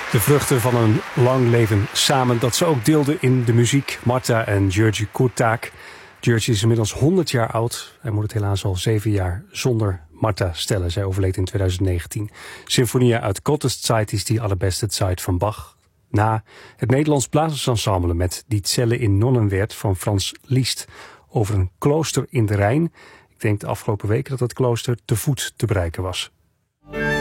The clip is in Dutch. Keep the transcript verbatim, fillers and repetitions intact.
De vruchten van een lang leven samen, dat ze ook deelden in de muziek. Marta en György Kurták. György is inmiddels honderd jaar oud. Hij moet het helaas al zeven jaar zonder Marta stellen. Zij overleed in twintig negentien. Sinfonia uit Gottes Zeit is die allerbeste Zeit van Bach. Na het Nederlands Blazersensemble met Die Zelle in Nonnenwerth van Frans Liszt. Over een klooster in de Rijn. Ik denk de afgelopen weken dat het klooster te voet te bereiken was.